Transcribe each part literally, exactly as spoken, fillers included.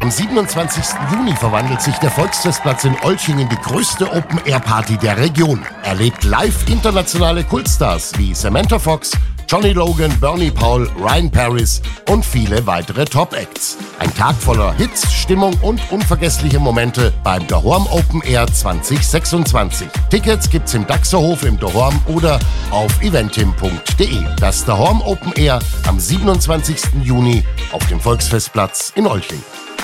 Am siebenundzwanzigsten Juni verwandelt sich der Volksfestplatz in Olching in die größte Open-Air-Party der Region. Erlebt live internationale Kultstars wie Samantha Fox, Johnny Logan, Bernie Paul, Ryan Paris und viele weitere Top-Acts. Ein Tag voller Hits, Stimmung und unvergessliche Momente beim Dahorm Open Air zwanzig sechsundzwanzig. Tickets gibt's im Daxerhof im Dahorm oder auf eventim punkt de. Das Dahorm Open Air am siebenundzwanzigsten Juni auf dem Volksfestplatz in Olching.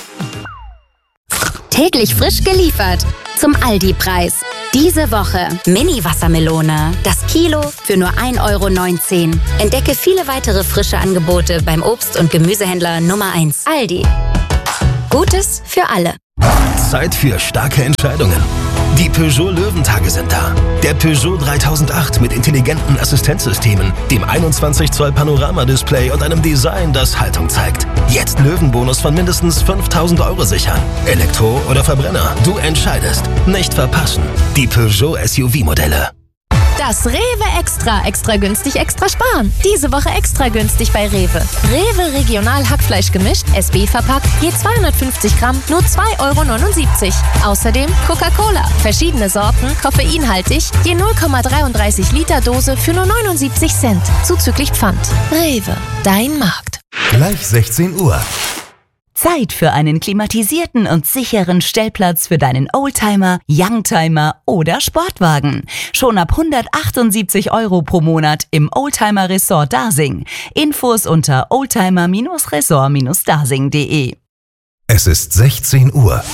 Täglich frisch geliefert zum Aldi-Preis. Diese Woche Mini-Wassermelone. Das Kilo für nur ein Euro neunzehn. Entdecke viele weitere frische Angebote beim Obst- und Gemüsehändler Nummer eins. Aldi. Gutes für alle. Zeit für starke Entscheidungen. Die Peugeot Löwentage sind da. Der Peugeot dreitausendacht mit intelligenten Assistenzsystemen, dem einundzwanzig Zoll Panorama-Display und einem Design, das Haltung zeigt. Jetzt Löwenbonus von mindestens fünftausend Euro sichern. Elektro oder Verbrenner, du entscheidest. Nicht verpassen. Die Peugeot S U V-Modelle. Das Rewe Extra. Extra günstig, extra sparen. Diese Woche extra günstig bei Rewe. Rewe Regional Hackfleisch gemischt, S B verpackt, je zweihundertfünfzig Gramm, nur zwei Euro neunundsiebzig. Außerdem Coca-Cola. Verschiedene Sorten, koffeinhaltig, je null Komma dreiunddreißig Liter Dose für nur neunundsiebzig Cent. Zuzüglich Pfand. Rewe, dein Markt. Gleich sechzehn Uhr. Zeit für einen klimatisierten und sicheren Stellplatz für deinen Oldtimer, Youngtimer oder Sportwagen. Schon ab hundertachtundsiebzig Euro pro Monat im Oldtimer Resort Dasing. Infos unter oldtimer Resort dasing punkt de. Es ist sechzehn Uhr.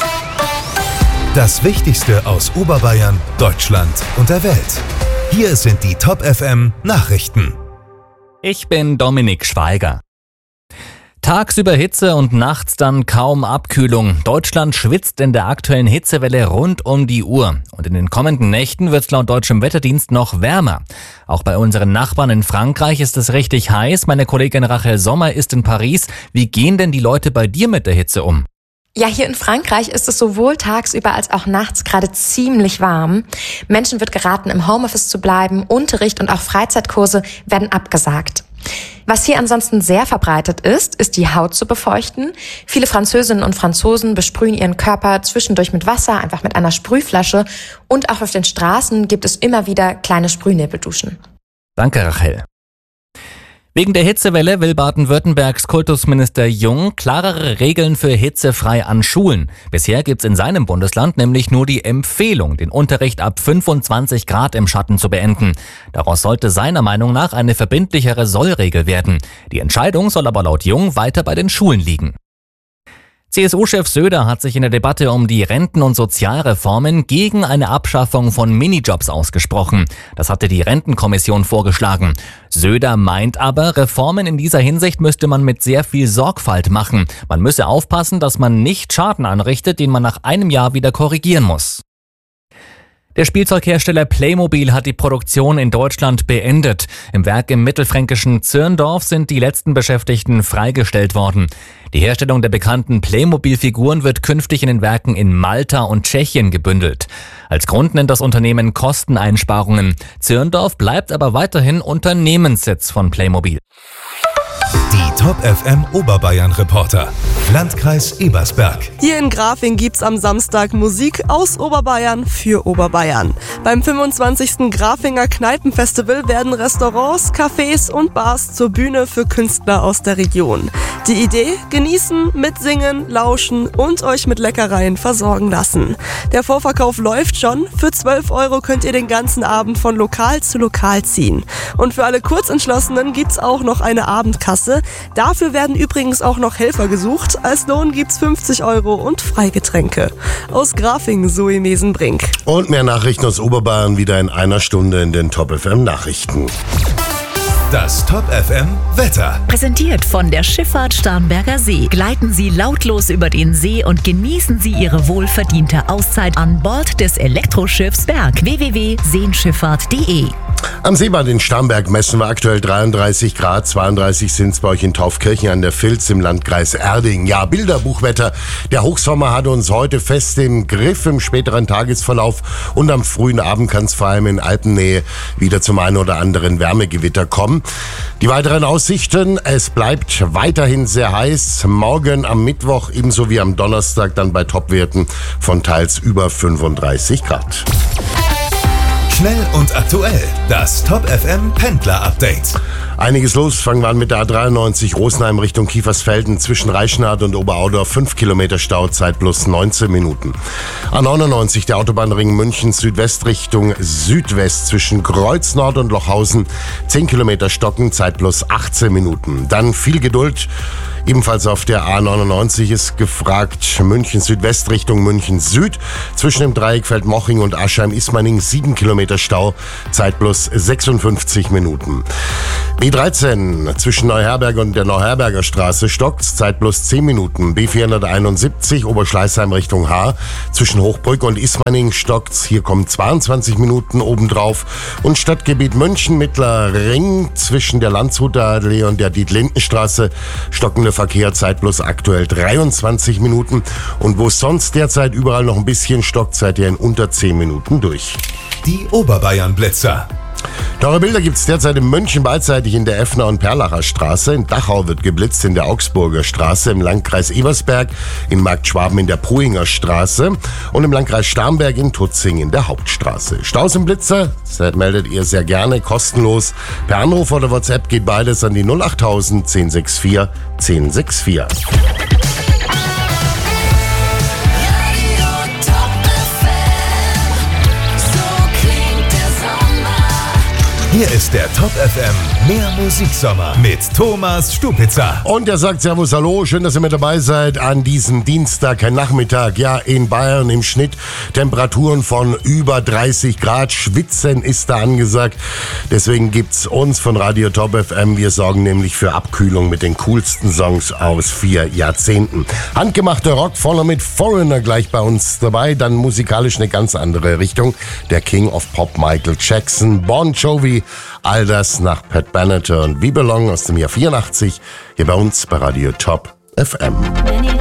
Das Wichtigste aus Oberbayern, Deutschland und der Welt. Hier sind die Top F M Nachrichten. Ich bin Dominik Schweiger. Tagsüber Hitze und nachts dann kaum Abkühlung. Deutschland schwitzt in der aktuellen Hitzewelle rund um die Uhr. Und in den kommenden Nächten wird es laut deutschem Wetterdienst noch wärmer. Auch bei unseren Nachbarn in Frankreich ist es richtig heiß. Meine Kollegin Rachel Sommer ist in Paris. Wie gehen denn die Leute bei dir mit der Hitze um? Ja, hier in Frankreich ist es sowohl tagsüber als auch nachts gerade ziemlich warm. Menschen wird geraten, im Homeoffice zu bleiben. Unterricht und auch Freizeitkurse werden abgesagt. Was hier ansonsten sehr verbreitet ist, ist die Haut zu befeuchten. Viele Französinnen und Franzosen besprühen ihren Körper zwischendurch mit Wasser, einfach mit einer Sprühflasche. Und auch auf den Straßen gibt es immer wieder kleine Sprühnebelduschen. Danke, Rachel. Wegen der Hitzewelle will Baden-Württembergs Kultusminister Jung klarere Regeln für hitzefrei an Schulen. Bisher gibt's in seinem Bundesland nämlich nur die Empfehlung, den Unterricht ab fünfundzwanzig Grad im Schatten zu beenden. Daraus sollte seiner Meinung nach eine verbindlichere Sollregel werden. Die Entscheidung soll aber laut Jung weiter bei den Schulen liegen. C S U-Chef Söder hat sich in der Debatte um die Renten- und Sozialreformen gegen eine Abschaffung von Minijobs ausgesprochen. Das hatte die Rentenkommission vorgeschlagen. Söder meint aber, Reformen in dieser Hinsicht müsste man mit sehr viel Sorgfalt machen. Man müsse aufpassen, dass man nicht Schaden anrichtet, den man nach einem Jahr wieder korrigieren muss. Der Spielzeughersteller Playmobil hat die Produktion in Deutschland beendet. Im Werk im mittelfränkischen Zirndorf sind die letzten Beschäftigten freigestellt worden. Die Herstellung der bekannten Playmobil-Figuren wird künftig in den Werken in Malta und Tschechien gebündelt. Als Grund nennt das Unternehmen Kosteneinsparungen. Zirndorf bleibt aber weiterhin Unternehmenssitz von Playmobil. Die Top F M Oberbayern Reporter. Landkreis Ebersberg. Hier in Grafing gibt's am Samstag Musik aus Oberbayern für Oberbayern. Beim fünfundzwanzigsten Grafinger Kneipenfestival werden Restaurants, Cafés und Bars zur Bühne für Künstler aus der Region. Die Idee? Genießen, mitsingen, lauschen und euch mit Leckereien versorgen lassen. Der Vorverkauf läuft schon. Für zwölf Euro könnt ihr den ganzen Abend von Lokal zu Lokal ziehen. Und für alle Kurzentschlossenen gibt's auch noch eine Abendkasse. Dafür werden übrigens auch noch Helfer gesucht. Als Lohn gibt's fünfzig Euro und Freigetränke. Aus Grafing, Zoe Mesenbrink. Und mehr Nachrichten aus Oberbayern wieder in einer Stunde in den Top F M Nachrichten. Das Top F M Wetter. Präsentiert von der Schifffahrt Starnberger See. Gleiten Sie lautlos über den See und genießen Sie Ihre wohlverdiente Auszeit an Bord des Elektroschiffs Berg. w w w punkt seenschifffahrt punkt de Am Seebad in Starnberg messen wir aktuell dreiunddreißig Grad, zweiunddreißig sind es bei euch in Taufkirchen an der Vilz im Landkreis Erding. Ja, Bilderbuchwetter. Der Hochsommer hat uns heute fest im Griff im späteren Tagesverlauf und am frühen Abend kann es vor allem in Alpennähe wieder zum einen oder anderen Wärmegewitter kommen. Die weiteren Aussichten, es bleibt weiterhin sehr heiß. Morgen am Mittwoch ebenso wie am Donnerstag dann bei Topwerten von teils über fünfunddreißig Grad. Schnell und aktuell, das Top F M Pendler-Update. Einiges los, fangen wir an mit der A dreiundneunzig Rosenheim Richtung Kiefersfelden zwischen Reichenhall und Oberaudorf, fünf Kilometer Stauzeit plus neunzehn Minuten. A neunundneunzig der Autobahnring München Südwest Richtung Südwest zwischen Kreuznord und Lochhausen, zehn Kilometer Stocken, Zeit plus achtzehn Minuten. Dann viel Geduld. Ebenfalls auf der A neunundneunzig ist gefragt, München Südwest Richtung München Süd. Zwischen dem Dreieck Feldmoching und Aschheim-Ismaning sieben Kilometer Stau, Zeit plus sechsundfünfzig Minuten. B dreizehn zwischen Neuherberger und der Neuherberger Straße stockt, Zeit plus zehn Minuten. B vierhunderteinundsiebzig Oberschleißheim Richtung Haar zwischen Hochbrück und Ismaning stockt's. Hier kommen zweiundzwanzig Minuten obendrauf. Und Stadtgebiet München Mittler Ring zwischen der Landshuter Allee und der Dietlindenstraße stockende Verkehr, Zeit plus aktuell dreiundzwanzig Minuten. Und wo sonst derzeit überall noch ein bisschen stockt, seid ihr in unter zehn Minuten durch. Die Oberbayern-Blitzer. Teure Bilder gibt's derzeit in München beidseitig in der Effner- und Perlacher Straße. In Dachau wird geblitzt in der Augsburger Straße, im Landkreis Ebersberg, in Marktschwaben in der Puhinger Straße und im Landkreis Starnberg in Tutzing in der Hauptstraße. Staus im Blitzer, das meldet ihr sehr gerne, kostenlos. Per Anruf oder WhatsApp geht beides an die null achttausend zehn sechs vier zehn sechs vier. Hier ist der Top F M Mehr Musiksommer mit Thomas Stupitzer. Und er sagt Servus, hallo, schön, dass ihr mit dabei seid an diesem Dienstag-Nachmittag. Ja, in Bayern im Schnitt Temperaturen von über dreißig Grad. Schwitzen ist da angesagt. Deswegen gibt's uns von Radio Top F M. Wir sorgen nämlich für Abkühlung mit den coolsten Songs aus vier Jahrzehnten. Handgemachter Rock, voller mit Foreigner gleich bei uns dabei. Dann musikalisch eine ganz andere Richtung. Der King of Pop Michael Jackson, Bon Jovi, all das nach Pat Benatar und We Belong aus dem Jahr vierundachtzig, hier bei uns bei Radio Top F M.